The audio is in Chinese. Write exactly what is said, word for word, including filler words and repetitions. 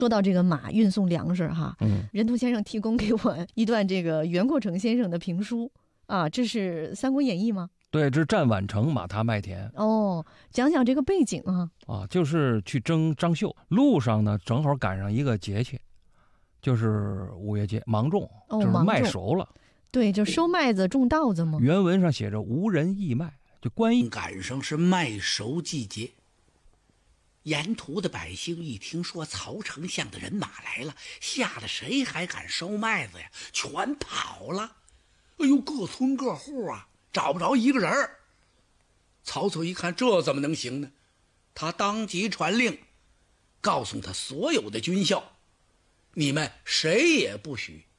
说到这个马运送粮食哈， 嗯， 任图先生提供给我一段这个袁阔成先生的评书啊，这是《三国演义》吗？ 对，这是战宛城马踏麦田。 哦，讲讲这个背景啊。 啊，就是去征张绣，路上呢正好赶上一个节气，就是五月节，芒种， 哦， 就是芒种麦熟了。 对，就收麦子、种稻子嘛。 原文上写着无人义麦，就关于赶上是麦熟季节。沿途的百姓一听说曹丞相的人马来了，吓得谁还敢收麦子呀？全跑了。哎呦，各村各户啊，找不着一个人儿。曹操一看，这怎么能行呢？他当即传令，告诉他所有的军校，你们谁也不许